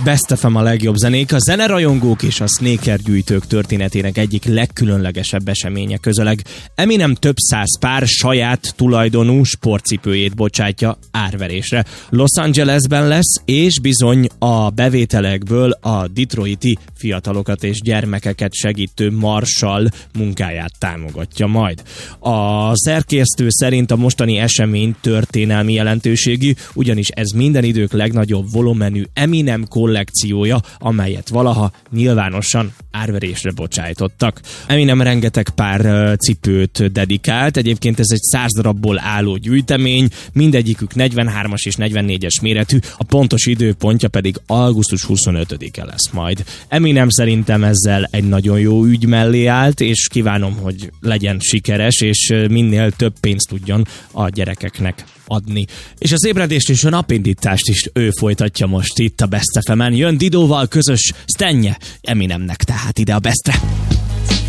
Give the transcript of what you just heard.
Best FM a legjobb zenék, a zenerajongók és a sneaker gyűjtők történetének egyik legkülönlegesebb eseménye közeleg. Eminem több száz pár saját tulajdonú sportcipőjét bocsátja árverésre. Los Angelesben lesz, és bizony a bevételekből a detroiti fiatalokat és gyermekeket segítő Marshall munkáját támogatja majd. A szerkesztő szerint a mostani esemény történelmi jelentőségű, ugyanis ez minden idők legnagyobb volumenű Eminem kollekciója, amelyet valaha nyilvánosan árverésre bocsájtottak. Eminem rengeteg pár cipőt dedikált, egyébként ez egy 100 darabból álló gyűjtemény, mindegyikük 43-as és 44-es méretű, a pontos időpontja pedig augusztus 25-e lesz majd. Eminem szerintem ezzel egy nagyon jó ügy mellé állt, és kívánom, hogy legyen sikeres, és minél több pénzt tudjon a gyerekeknek adni. És az ébredést és a napindítást is ő folytatja most itt a Best FM-en. Jön Didóval közös sztenje Eminemnek, tehát ide a Bestre.